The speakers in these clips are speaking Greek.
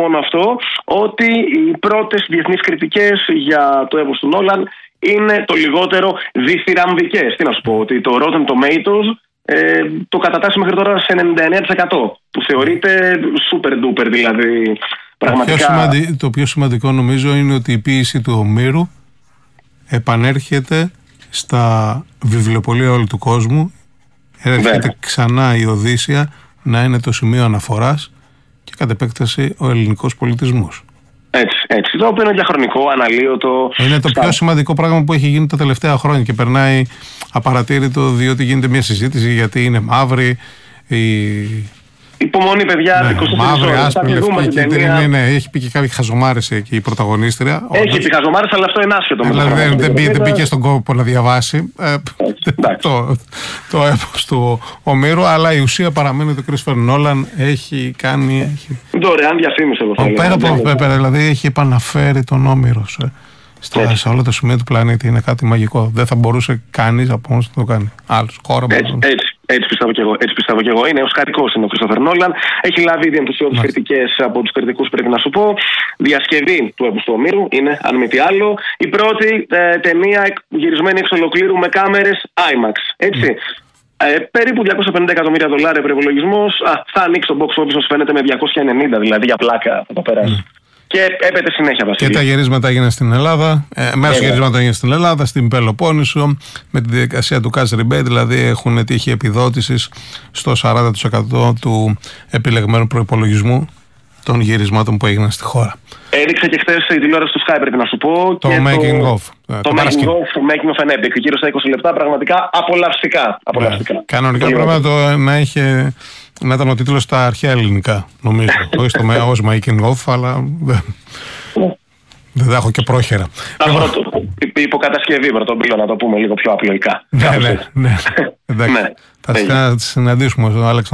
μόνο αυτό, ότι οι πρώτες διεθνείς κριτικές για το έπος του Νόλαν είναι το λιγότερο διθυραμβικές. Τι να σου πω, ότι το Rotten Tomatoes το κατατάσσει μέχρι τώρα σε 99%, που θεωρείται super duper, δηλαδή πραγματικά. Το πιο σημαντικό νομίζω είναι ότι η ποίηση του Ομήρου επανέρχεται στα βιβλιοπωλεία όλου του κόσμου. Έρχεται ξανά η Οδύσσεια να είναι το σημείο αναφοράς και κατ' επέκταση ο ελληνικός πολιτισμός. Έτσι. Το οποίο είναι διαχρονικό, αναλύωτο. Είναι το πιο σημαντικό πράγμα που έχει γίνει τα τελευταία χρόνια και περνάει απαρατήρητο, διότι γίνεται μια συζήτηση γιατί είναι μαύρη. Υπομονή, παιδιά. Μαύρη, άσπρη, λευκή. Ναι, έχει πει και κάποια χαζομάρες εκεί η πρωταγωνίστρια. Έχει πει χαζομάρες, αλλά αυτό είναι άσχετο. Δηλαδή δεν μπήκε στον κόπο να διαβάσει το έπος του Ομήρου, αλλά η ουσία παραμένει ότι ο Κρίστοφερ Νόλαν έχει κάνει. Δωρεάν διαφήμιση, εγώ θα λέω. Πέρα από πέρα, δηλαδή έχει επαναφέρει τον Όμηρο σε όλα τα σημεία του πλανήτη. Είναι κάτι μαγικό. Δεν θα μπορούσε κανείς από μόνος να το κάνει. Άλλος χώρο. Έτσι πιστεύω και εγώ. Είναι οσκαρικός είναι ο Κρίστοφερ Νόλαν. Έχει λάβει ήδη ενθουσιώδεις κριτικές από τους κριτικούς, πρέπει να σου πω. Διασκευή του έπους του Ομήρου είναι, αν μη τι άλλο, η πρώτη ταινία γυρισμένη εξ ολοκλήρου με κάμερες IMAX. Έτσι. Περίπου $250 εκατομμύρια προϋπολογισμός. Θα ανοίξει το box office, όσο φαίνεται, με 290, δηλαδή για πλάκα θα το περάσει. Και έπεται συνέχεια, Βασίλη. Και τα γυρίσματα έγιναν στην Ελλάδα. Μέρος γυρίσματα έγιναν στην Ελλάδα, στην Πελοπόννησο, με τη διαδικασία του cash rebate, δηλαδή έχουν τύχει επιδότησης στο 40% του επιλεγμένου προϋπολογισμού των γυρισμάτων που έγιναν στη χώρα. Έδειξε και χθες η τηλεόραση του Sky, πρέπει να σου πω. Το making of. Το making of an epic. Γύρω στα 20 λεπτά, πραγματικά απολαυστικά. Κανονικά πρέπει να είχε. Να ήταν ο τίτλος στα αρχαία ελληνικά, νομίζω. Όχι στο ως making of, αλλά δεν τα έχω και πρόχειρα. Η υποκατασκευή πρωτοβουλία, να το πούμε λίγο πιο απλοϊκά. Ναι. Θα συναντήσουμε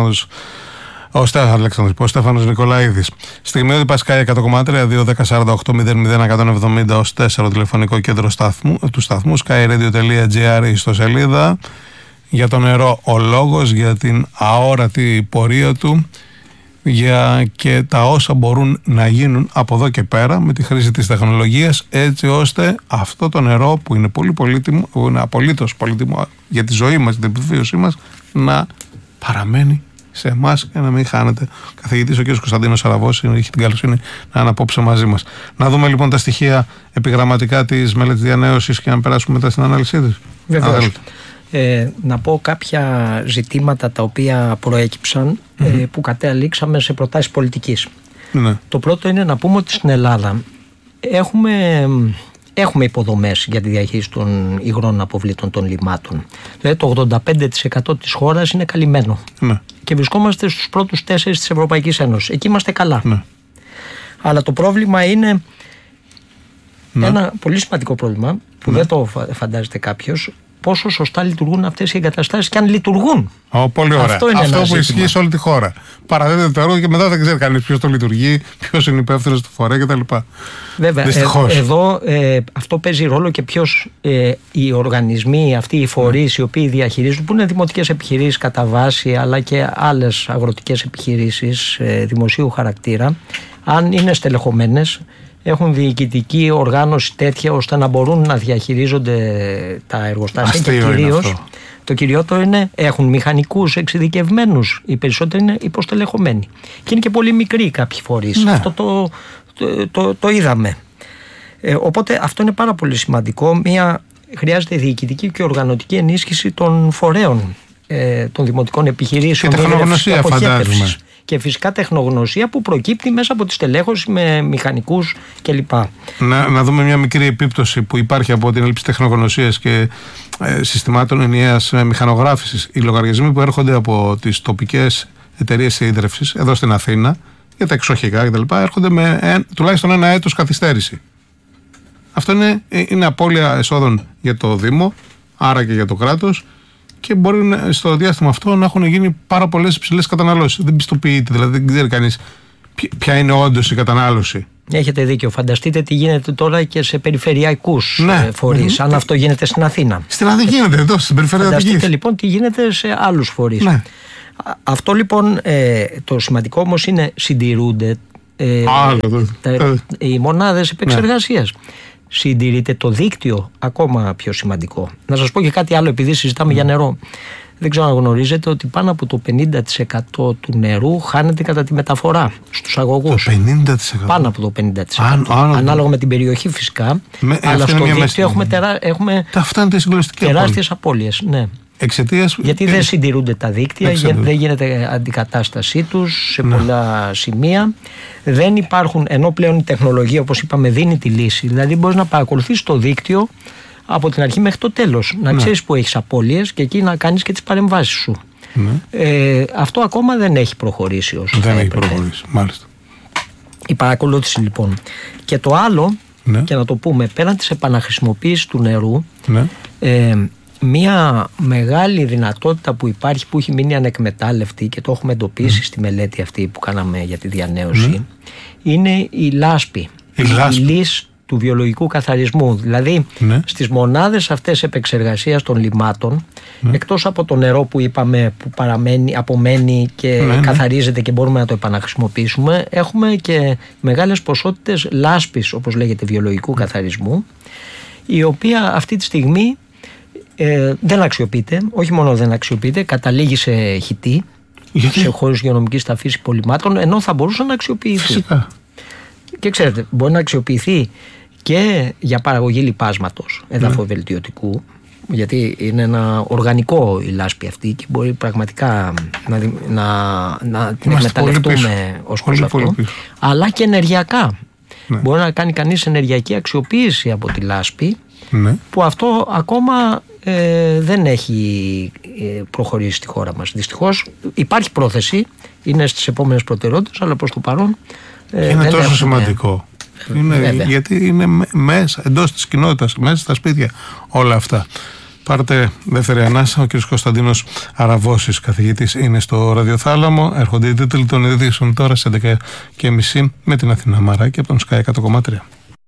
ο Στέφανος Νικολαίδης. Στιγμιώδη Πασκάια 100,3, 2-10-48-00-170 ως 4 τηλεφωνικό κέντρο του σταθμού, skyradio.gr ιστοσελίδα. Για το νερό ο λόγος, για την αόρατη πορεία του, για και τα όσα μπορούν να γίνουν από εδώ και πέρα με τη χρήση της τεχνολογίας, έτσι ώστε αυτό το νερό που είναι πολύ πολύτιμο, που είναι απολύτως πολύτιμο για τη ζωή μας, την επιβίωσή μας, να παραμένει σε εμάς και να μην χάνεται. Ο καθηγητής ο κ. Κωνσταντίνος Σαραβός έχει την καλοσύνη να είναι απόψε μαζί μας. Να δούμε λοιπόν τα στοιχεία επιγραμματικά της μελέτης διανέωσης και να περάσουμε μετά στην ανάλυση της. Βεβαίως. Να πω κάποια ζητήματα τα οποία προέκυψαν που καταλήξαμε σε προτάσεις πολιτικής. Ναι. Το πρώτο είναι να πούμε ότι στην Ελλάδα έχουμε υποδομές για τη διαχείριση των υγρών αποβλήτων των λιμάτων. Δηλαδή το 85% της χώρας είναι καλυμμένο. Ναι. Και βρισκόμαστε στους πρώτους 4 της Ευρωπαϊκής Ένωσης. Εκεί είμαστε καλά. Ναι. Αλλά το πρόβλημα είναι ένα πολύ σημαντικό πρόβλημα που δεν το φαντάζεται κάποιος. Πόσο σωστά λειτουργούν αυτές οι εγκαταστάσεις και αν λειτουργούν. Πολύ ωραία. Αυτό που ισχύει σε όλη τη χώρα. Παραδίδεται το έργο και μετά δεν ξέρει κανείς ποιος το λειτουργεί, ποιος είναι υπεύθυνος του φορέα κτλ. Βέβαια. Εδώ αυτό παίζει ρόλο και ποιος οι οργανισμοί, αυτοί οι φορείς οι οποίοι διαχειρίζουν, που είναι δημοτικές επιχειρήσεις κατά βάση, αλλά και άλλες αγροτικές επιχειρήσεις δημοσίου χαρακτήρα, αν είναι στελεχωμένες, έχουν διοικητική οργάνωση τέτοια ώστε να μπορούν να διαχειρίζονται τα εργοστάσια. Και το κυριότερο είναι έχουν μηχανικούς εξειδικευμένους. Οι περισσότεροι είναι υποστελεχωμένοι. Και είναι και πολύ μικροί κάποιοι φορείς. Ναι. Αυτό το είδαμε. Οπότε αυτό είναι πάρα πολύ σημαντικό. Χρειάζεται διοικητική και οργανωτική ενίσχυση των φορέων των δημοτικών επιχειρήσεων. Και τεχνογνωσία, φαντάζομαι. Και φυσικά τεχνογνωσία που προκύπτει μέσα από τη στελέχωση με μηχανικούς κλπ. Να δούμε μια μικρή επίπτωση που υπάρχει από την έλλειψη τεχνογνωσίας και συστημάτων ενιαίας μηχανογράφησης. Οι λογαριασμοί που έρχονται από τις τοπικές εταιρείες ίδρευσης εδώ στην Αθήνα για τα εξοχικά κτλ. Έρχονται με τουλάχιστον ένα έτος καθυστέρηση. Αυτό είναι απώλεια εσόδων για το Δήμο, άρα και για το κράτος. Και μπορεί στο διάστημα αυτό να έχουν γίνει πάρα πολλές υψηλές καταναλώσεις. Δεν πιστοποιείται, δηλαδή δεν ξέρει κανείς ποια είναι όντως η κατανάλωση. Έχετε δίκιο. Φανταστείτε τι γίνεται τώρα και σε περιφερειακούς φορείς, αν αυτό γίνεται στην Αθήνα. Στην Αθήνα γίνεται εδώ, στην περιφερειακή. Φανταστείτε λοιπόν τι γίνεται σε άλλους φορείς. Ναι. Αυτό λοιπόν το σημαντικό όμως είναι συντηρούνται οι μονάδες επεξεργασίας. Συντηρείται το δίκτυο, ακόμα πιο σημαντικό. Να σας πω και κάτι άλλο, επειδή συζητάμε για νερό. Δεν ξέρω αν γνωρίζετε ότι πάνω από το 50% του νερού χάνεται κατά τη μεταφορά στους αγωγούς. Το 50%. Πάνω από το 50%. Ανάλογα με την περιοχή φυσικά. Αλλά στο δίκτυο έχουμε τεράστιες απώλειες. Ναι. Γιατί δεν συντηρούνται τα δίκτυα, δεν γίνεται αντικατάστασή τους σε πολλά σημεία. Δεν υπάρχουν, ενώ πλέον η τεχνολογία, όπως είπαμε, δίνει τη λύση. Δηλαδή μπορείς να παρακολουθείς το δίκτυο από την αρχή μέχρι το τέλος. Να ξέρεις που έχεις απώλειες και εκεί να κάνεις και τις παρεμβάσεις σου. Αυτό ακόμα δεν έχει προχωρήσει όσο δεν έχει προχωρήσει, μάλιστα. Η παρακολούθηση λοιπόν. Και το άλλο, και να το πούμε, πέραν της επαναχρησιμοποίησης του νερού, μία μεγάλη δυνατότητα που υπάρχει, που έχει μείνει ανεκμετάλλευτη και το έχουμε εντοπίσει στη μελέτη αυτή που κάναμε για τη διανέωση, είναι η λάσπη. Η λύση του βιολογικού καθαρισμού. Δηλαδή στις μονάδες αυτές επεξεργασίας των λιμάτων, εκτός από το νερό που είπαμε που απομένει και καθαρίζεται και μπορούμε να το επαναχρησιμοποιήσουμε, έχουμε και μεγάλες ποσότητες λάσπης, όπως λέγεται, βιολογικού καθαρισμού, η οποία αυτή τη στιγμή δεν αξιοποιείται. Όχι μόνο δεν αξιοποιείται, καταλήγει σε χυτή, σε χώρους υγειονομικής ταφής υπολειμμάτων, ενώ θα μπορούσε να αξιοποιηθεί. Φυσικά. Και ξέρετε, μπορεί να αξιοποιηθεί και για παραγωγή λιπάσματος εδαφοβελτιωτικού, γιατί είναι ένα οργανικό η λάσπη αυτή και μπορεί πραγματικά να την εκμεταλλευτούμε ως προς αυτό, αλλά και ενεργειακά. Μπορεί να κάνει κανείς ενεργειακή αξιοποίηση από τη λάσπη, που αυτό ακόμα δεν έχει προχωρήσει στη χώρα μας. Δυστυχώς υπάρχει πρόθεση, είναι στις επόμενες προτεραιότητες, αλλά προς το παρόν είναι τόσο σημαντικό. Γιατί είναι μέσα, εντός της κοινότητας, μέσα στα σπίτια όλα αυτά. Πάρτε δεύτερη ανάσα. Ο κ. Κωνσταντίνος Αραβώσης, καθηγητής, είναι στο ραδιοθάλαμο. Έρχονται οι τίτλοι των ειδήσεων τώρα σε 11:30 με την Αθηνά Μαράκη από τον Sky 100,3.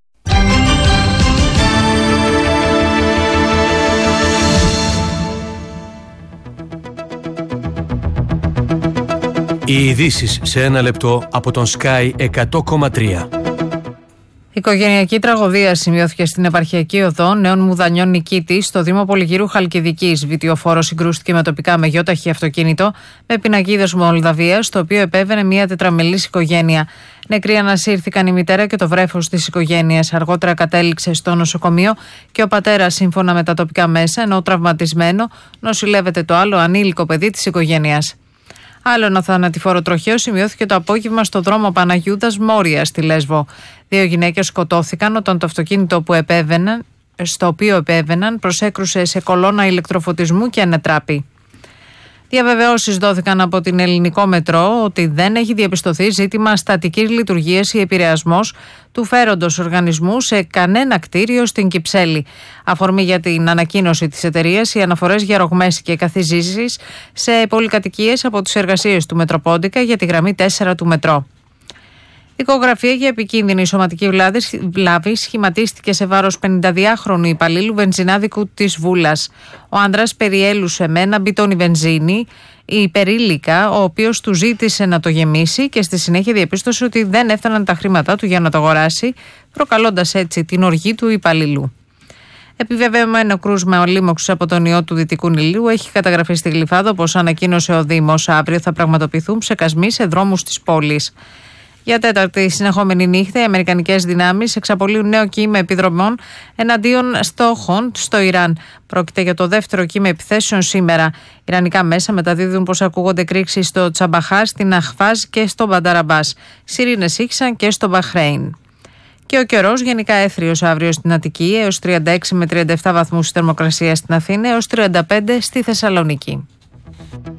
Οι ειδήσεις σε ένα λεπτό από τον Sky 100,3. Οικογενειακή τραγωδία σημειώθηκε στην επαρχιακή οδό Νέων Μουδανιών Νικήτης στο Δήμο Πολυγύρου Χαλκιδικής. Βιτιοφόρος συγκρούστηκε με τοπικά μεγιόταχη αυτοκίνητο με πινακίδες Μολδαβίας, το οποίο επέβαινε μια τετραμελής οικογένεια. Νεκροί ανασύρθηκαν η μητέρα και το βρέφος της οικογένειας. Αργότερα κατέληξε στο νοσοκομείο και ο πατέρας, σύμφωνα με τα τοπικά μέσα, ενώ τραυματισμένο νοσηλεύεται το άλλο ανήλικο παιδί της οικογένειας. Άλλο ένα θανατηφόρο τροχαίο σημειώθηκε το απόγευμα στο δρόμο Παναγιούδας Μόρια στη Λέσβο. 2 γυναίκες σκοτώθηκαν όταν το αυτοκίνητο στο οποίο επέβαιναν προσέκρουσε σε κολόνα ηλεκτροφωτισμού και ανετράπη. Διαβεβαιώσεις δόθηκαν από την Ελληνικό Μετρό ότι δεν έχει διαπιστωθεί ζήτημα στατικής λειτουργίας ή επηρεασμός του φέροντος οργανισμού σε κανένα κτίριο στην Κυψέλη. Αφορμή για την ανακοίνωση της εταιρείας οι αναφορές για ρογμές και καθιζήσεις σε πολυκατοικίες από τις εργασίες του Μετροπόντικα για τη γραμμή 4 του Μετρό. Δικογραφία για επικίνδυνη σωματική βλάβη σχηματίστηκε σε βάρος 52χρονου υπαλλήλου βενζινάδικου της Βούλας. Ο άνδρας περιέλουσε με ένα μπιτόνι βενζίνη υπερήλικα, ο οποίος του ζήτησε να το γεμίσει και στη συνέχεια διαπίστωσε ότι δεν έφταναν τα χρήματά του για να το αγοράσει, προκαλώντας έτσι την οργή του υπαλλήλου. Επιβεβαιωμένο κρούσμα λίμωξης από τον ιό του Δυτικού Νειλίου έχει καταγραφεί στη Γλυφάδο, όπως ανακοίνωσε ο Δήμος. Αύριο θα πραγματοποιηθούν ψεκασμοί σε δρόμους της πόλης. Για τέταρτη συνεχόμενη νύχτα, οι αμερικανικές δυνάμεις εξαπολύουν νέο κύμα επιδρομών εναντίον στόχων στο Ιράν. Πρόκειται για το δεύτερο κύμα επιθέσεων σήμερα. Ιρανικά μέσα μεταδίδουν πως ακούγονται κρίξεις στο Τσαμπαχάρ, στην Αχβάζ και στο Μπανταραμπάς. Σιρήνες ήχησαν και στο Μπαχρέιν. Και ο καιρός γενικά έθριος αύριο στην Αττική, έως 36 με 37 βαθμούς θερμοκρασία στην Αθήνα, έως 35 στη Θεσσαλονίκη.